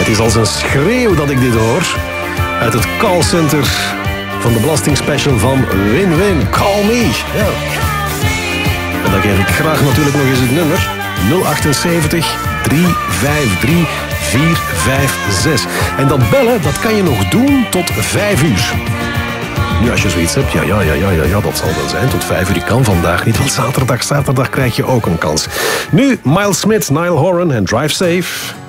Het is als een schreeuw dat ik dit hoor. Uit het callcenter van de belastingspecial van Win-Win. Call me. Ja. En dan geef ik graag natuurlijk nog eens het nummer. 078 353 456. En dat bellen, dat kan je nog doen tot 5 uur. Nu, als je zoiets hebt, ja, dat zal wel zijn. Tot 5 uur, ik kan vandaag niet, want zaterdag krijg je ook een kans. Nu, Miles Smith, Niall Horan en Drive Safe.